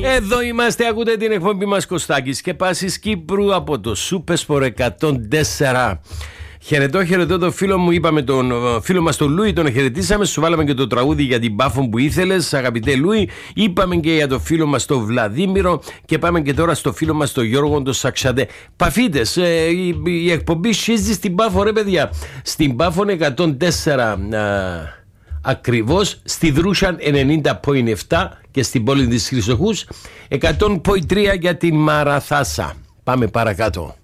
Εδώ είμαστε, ακούτε την εκπομπή μας Κωστάκης και Πάσης Κύπρου από το Σούπεσπορ 104. Χαιρετώ το φίλο μου, είπαμε τον φίλο μας τον Λούι, τον χαιρετήσαμε, σου βάλαμε και το τραγούδι για την Πάφο που ήθελες, αγαπητέ Λούι. Είπαμε και για το φίλο μας τον Βλαδίμηρο και πάμε και τώρα στο φίλο μας τον Γιώργο τον Σαξαντέ. Παφίτες, η εκπομπή σχίζει στην Πάφο, ρε παιδιά. Στην Πάφο 104 ακριβώς, στη Δρούσαν 90.7 και στην πόλη της Χρυσοχούς 100.3 για την Μαραθάσα. Πάμε παρακάτω.